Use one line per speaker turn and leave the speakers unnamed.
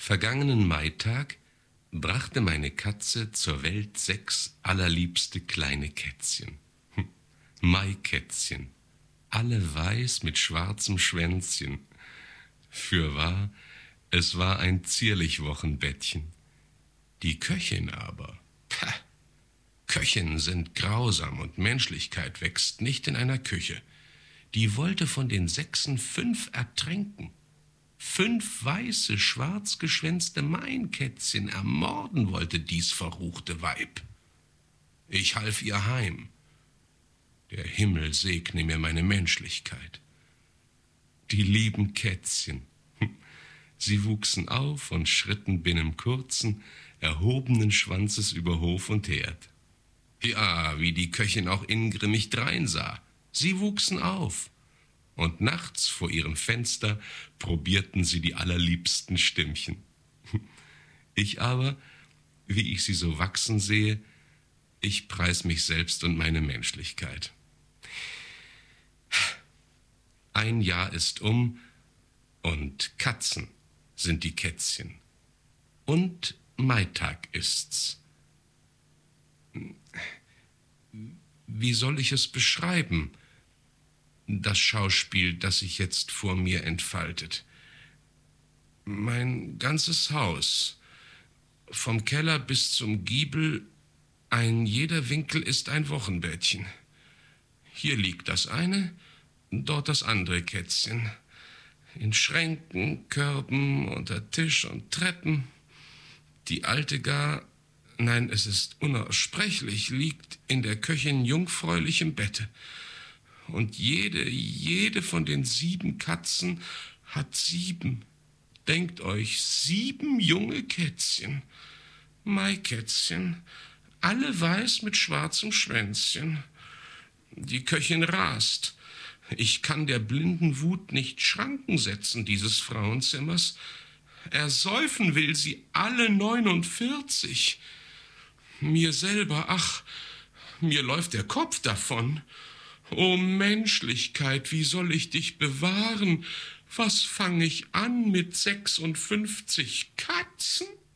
Vergangenen Maitag brachte meine Katze zur Welt 6 allerliebste kleine Kätzchen. Maikätzchen, alle weiß mit schwarzem Schwänzchen. Fürwahr, es war ein zierlich Wochenbettchen. Die Köchin aber, pah, Köchinnen sind grausam und Menschlichkeit wächst nicht in einer Küche. Die wollte von den 6 5 ertränken. 5 weiße, schwarzgeschwänzte Mainkätzchen ermorden wollte dies verruchte Weib. Ich half ihr heim. Der Himmel segne mir meine Menschlichkeit. Die lieben Kätzchen, sie wuchsen auf und schritten binnen kurzen, erhobenen Schwanzes über Hof und Herd. Ja, wie die Köchin auch ingrimmig dreinsah. Sie wuchsen auf. Und nachts vor ihrem Fenster probierten sie die allerliebsten Stimmchen. Ich aber, wie ich sie so wachsen sehe, ich preis mich selbst und meine Menschlichkeit. Ein Jahr ist und Katzen sind die Kätzchen. Und Maitag ist's. Wie soll ich es beschreiben, das Schauspiel, das sich jetzt vor mir entfaltet? Mein ganzes Haus, vom Keller bis zum Giebel, ein jeder Winkel ist ein Wochenbettchen. Hier liegt das eine, dort das andere Kätzchen. In Schränken, Körben, unter Tisch und Treppen. Die Alte gar, nein, es ist unaussprechlich, liegt in der Köchin jungfräulich im Bette. Und jede von den 7 Katzen hat 7. Denkt euch, 7 junge Kätzchen. Maikätzchen, alle weiß mit schwarzem Schwänzchen. Die Köchin rast. Ich kann der blinden Wut nicht Schranken setzen, dieses Frauenzimmers. Ersäufen will sie alle 49. Mir selber, ach, mir läuft der Kopf davon. O Menschlichkeit, wie soll ich dich bewahren? Was fang ich an mit 56 Katzen?